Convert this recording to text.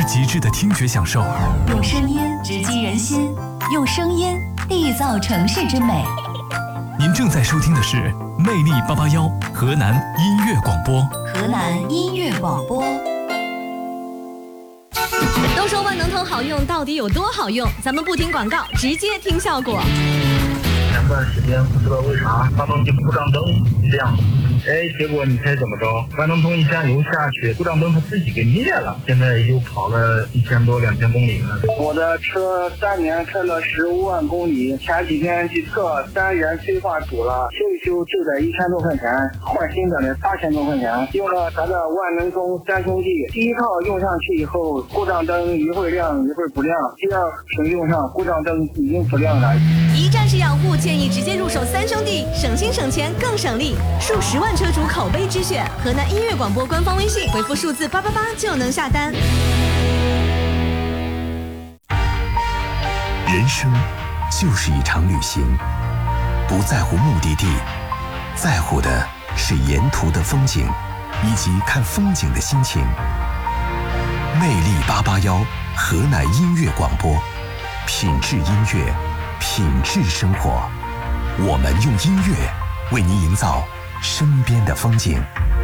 极致的听觉享受， 用声音直击人心，用声音缔造城市之美。 您正在收听的是魅力881河南音乐广播。 河南音乐广播。 都说万能通好用，到底有多好用？咱们不听广告，直接听效果。 前段时间不知道为啥发动机故障灯亮，结果你猜怎么着？万能通一加油下去，故障灯它自己给灭了。现在又跑了1000多2000公里了。 我的车3年开了15万公里，前几天去测3元催化堵了，修一修就得1000多块钱，换新的8000多块钱。用了咱的万能通3兄弟，第一套用上去以后，故障灯一会儿亮一会儿不亮，第二瓶用上，故障灯已经不亮了。 一站式养护，建议直接入手3兄弟，省心省钱更省力，数10万车主口碑之选。河南音乐广播官方微信回复数字888就能下单。 人生就是一场旅行，不在乎目的地，在乎的是沿途的风景以及看风景的心情。魅力881河南音乐广播，品质音乐，品质生活。我们用音乐为您营造身边的风景。